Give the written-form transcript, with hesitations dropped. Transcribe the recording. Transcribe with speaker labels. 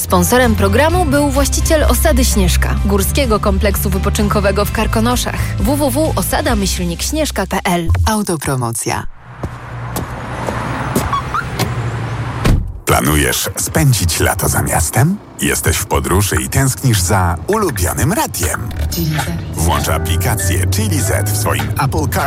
Speaker 1: Sponsorem programu był właściciel Osady Śnieżka, górskiego kompleksu wypoczynkowego w Karkonoszach. www.osada-śnieżka.pl.
Speaker 2: Autopromocja.
Speaker 3: Planujesz spędzić lato za miastem? Jesteś w podróży i tęsknisz za ulubionym radiem? Włącz aplikację Chili Z w swoim Apple Car